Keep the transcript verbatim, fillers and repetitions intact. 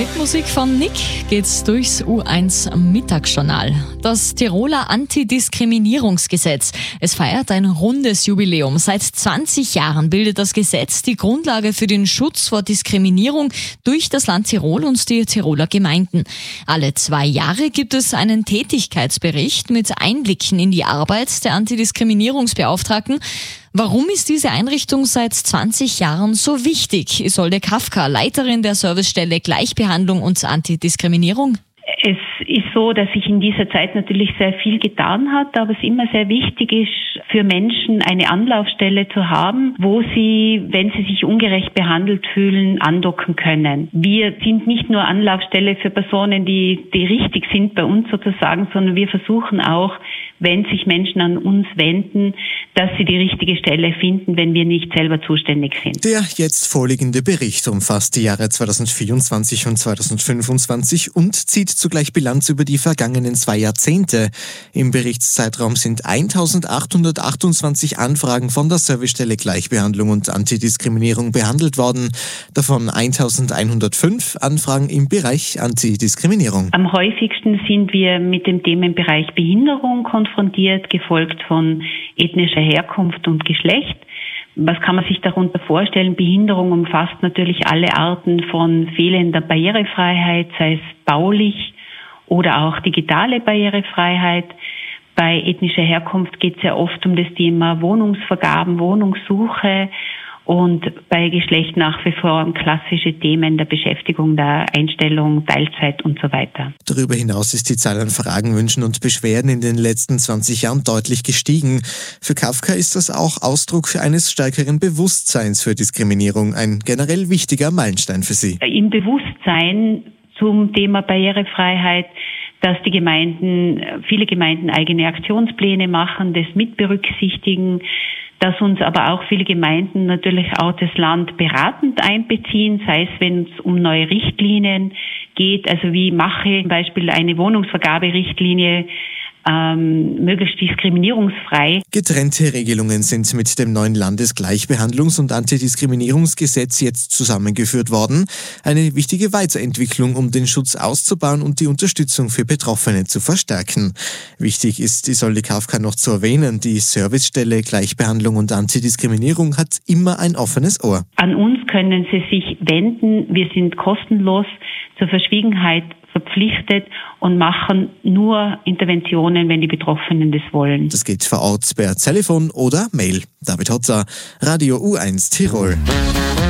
Mit Musik von Nick geht's durchs U eins Mittagsjournal. Das Tiroler Antidiskriminierungsgesetz. Es feiert ein rundes Jubiläum. Seit zwanzig Jahren bildet das Gesetz die Grundlage für den Schutz vor Diskriminierung durch das Land Tirol und die Tiroler Gemeinden. Alle zwei Jahre gibt es einen Tätigkeitsbericht mit Einblicken in die Arbeit der Antidiskriminierungsbeauftragten. Warum ist diese Einrichtung seit zwanzig Jahren so wichtig? Isolde Kafka, Leiterin der Servicestelle Gleichbehandlung und Antidiskriminierung. Es ist so, dass sich in dieser Zeit natürlich sehr viel getan hat, aber es immer sehr wichtig ist, für Menschen eine Anlaufstelle zu haben, wo sie, wenn sie sich ungerecht behandelt fühlen, andocken können. Wir sind nicht nur Anlaufstelle für Personen, die, die richtig sind bei uns sozusagen, sondern wir versuchen auch, wenn sich Menschen an uns wenden, dass sie die richtige Stelle finden, wenn wir nicht selber zuständig sind. Der jetzt vorliegende Bericht umfasst die Jahre zweitausendvierundzwanzig und zweitausendfünfundzwanzig und zieht zugleich Bilanz über die vergangenen zwei Jahrzehnte. Im Berichtszeitraum sind eintausendachthundertachtundzwanzig Anfragen von der Servicestelle Gleichbehandlung und Antidiskriminierung behandelt worden, davon eintausendeinhundertfünf Anfragen im Bereich Antidiskriminierung. Am häufigsten sind wir mit dem Themenbereich Behinderung konfrontiert, gefolgt von ethnischer Herkunft und Geschlecht. Was kann man sich darunter vorstellen? Behinderung umfasst natürlich alle Arten von fehlender Barrierefreiheit, sei es baulich oder auch digitale Barrierefreiheit. Bei ethnischer Herkunft geht es ja oft um das Thema Wohnungsvergaben, Wohnungssuche und bei Geschlecht nach wie vor um klassische Themen der Beschäftigung, der Einstellung, Teilzeit und so weiter. Darüber hinaus ist die Zahl an Fragen, Wünschen und Beschwerden in den letzten zwanzig Jahren deutlich gestiegen. Für Kafka ist das auch Ausdruck eines stärkeren Bewusstseins für Diskriminierung, ein generell wichtiger Meilenstein für Sie. Im Bewusstsein zum Thema Barrierefreiheit, dass die Gemeinden, viele Gemeinden eigene Aktionspläne machen, das mit berücksichtigen, dass uns aber auch viele Gemeinden natürlich auch das Land beratend einbeziehen, sei es, wenn es um neue Richtlinien geht, also wie mache zum Beispiel eine Wohnungsvergaberichtlinie Ähm, möglichst diskriminierungsfrei. Getrennte Regelungen sind mit dem neuen Landesgleichbehandlungs- und Antidiskriminierungsgesetz jetzt zusammengeführt worden. Eine wichtige Weiterentwicklung, um den Schutz auszubauen und die Unterstützung für Betroffene zu verstärken. Wichtig ist, Isolde Kafka noch zu erwähnen, die Servicestelle Gleichbehandlung und Antidiskriminierung hat immer ein offenes Ohr. An uns können Sie sich wenden. Wir sind kostenlos zur Verschwiegenheit verpflichtet und machen nur Interventionen, wenn die Betroffenen das wollen. Das geht vor Ort per Telefon oder Mail. David Hotzer, Radio U eins Tirol.